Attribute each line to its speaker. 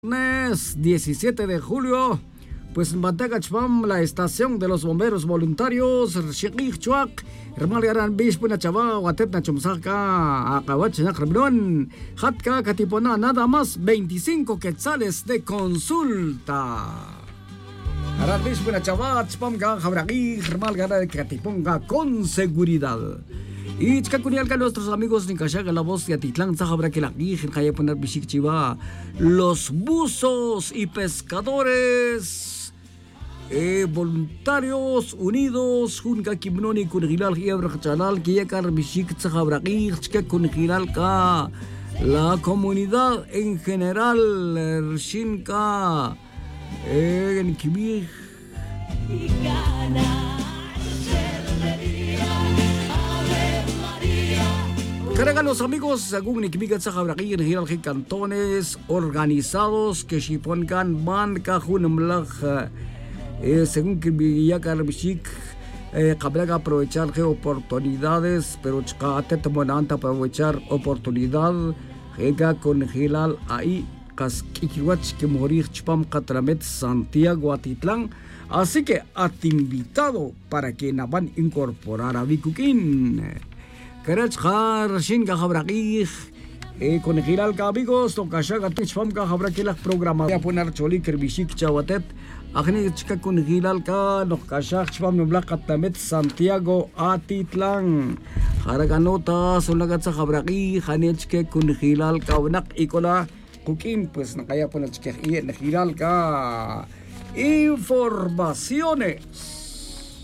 Speaker 1: Viernes 17 de julio, pues Matagachpam, la estación de los bomberos voluntarios, Chiquichuac, Hermalgaran Bishpuna Chava, Guatetna Chumsaca, Acabachina Reblón, Hatka Catipona, nada más 25 quetzales de consulta. Aran Bishpuna Chava, Chpamga, Jabragui, Hermalgaran Catiponga con seguridad. Y chacunialca nuestros amigos ni Cachaga la voz de Atitlán, Zahabra que la guija, Caya poner Bishik Chiva, los buzos y pescadores voluntarios unidos, Junca Kimnoni, Kunigilal, Hiebra Chanal, Kiyakar Bishik Zahabra Guija, Kunigilal, la comunidad en general, Shinka, en Kibir. Cargan los amigos, según Nikmigat Sahabraki, en Hiral cantones organizados que Shipongan Ban Kahunamlach, según que Villakar Bishik, habrá que aprovechar oportunidades, pero Chkatet Monanta aprovechar oportunidad, Hega con Hilal ahí, Kaskikiwach que morir Chpam Catramet Santiago Atitlán. Así que a ti invitado para que Naban incorporar a Vikukin. Karach Shin Gahabraki, con Giral amigos, Tokashaga Tichfam Gahabrakilak programa. Voy a poner Cholik Bishik Chawatet, Agnichka con Gilalka, Nokashak Chpam Nublakatamet, Santiago Atitlán. Haraganota, Solagatsa Habraki, Hanechke con Gilalka, Unak Ikola, Kukin, pues no calla poner Gilalka. Informaciones.